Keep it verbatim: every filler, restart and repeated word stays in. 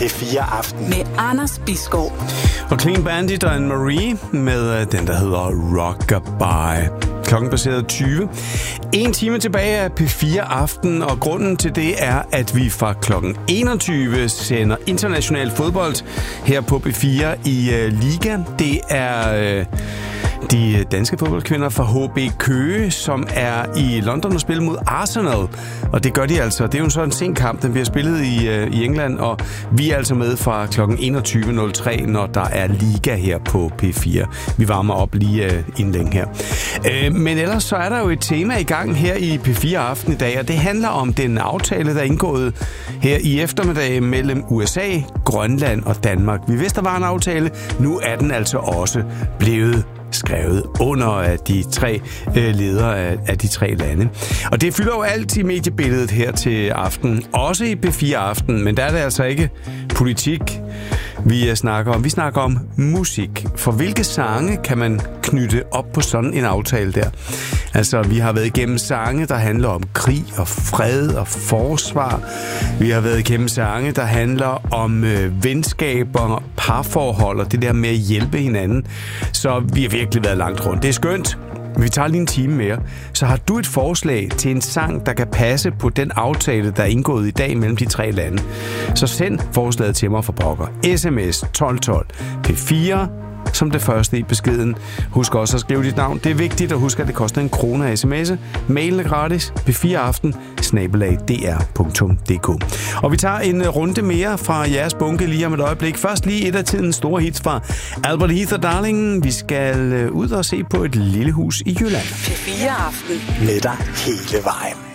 P fire Aften med Anders Bisgaard. Og Clean Bandit og Anne-Marie med den, der hedder Rockabye. Klokken passeret tyve. En time tilbage af P fire Aften, og grunden til det er, at vi fra klokken enogtyve sender international fodbold her på P fire i uh, Liga. Det er uh, de danske fodboldkvinder fra H B Køge, som er i London og spiller mod Arsenal. Og det gør de altså. Det er jo sådan en sen kamp, den bliver spillet i, uh, i England, og vi er altså med fra klokken enogtyve nul tre, når der er Liga her på P fire. Vi varmer op lige uh, inden længe her. Uh, men ellers så er der jo et tema i gang her i P fire Aften i dag, og det handler om den aftale, der er indgået her i eftermiddag mellem U S A, Grønland og Danmark. Vi vidste, der var en aftale. Nu er den altså også blevet skrevet under af de tre øh, ledere af, af de tre lande. Og det fylder jo alt i mediebilledet her til aften. Også i P fire Aften, men der er det altså ikke politik, vi snakker om. Vi snakker om musik. For hvilke sange kan man knytte op på sådan en aftale der? Altså, vi har været igennem sange, der handler om krig og fred og forsvar. Vi har været igennem sange, der handler om øh, venskaber, parforhold og det der med at hjælpe hinanden. Så vi har virkelig været langt rundt. Det er skønt. Vi tager lige en time mere. Så har du et forslag til en sang, der kan passe på den aftale, der er indgået i dag mellem de tre lande, så send forslaget til mig for pokker. sms tolv tolv P fire som det første i beskeden. Husk også at skrive dit navn. Det er vigtigt at huske, at det koster en krone at sms'e. Mailen er gratis. P fire aften snabel-a d r punktum d k. Og vi tager en runde mere fra jeres bunke lige om et øjeblik. Først lige et af tidens store hits fra Albert Heath og Darlingen. Vi skal ud og se på et lille hus i Jylland. P fire Aften med dig hele vejen.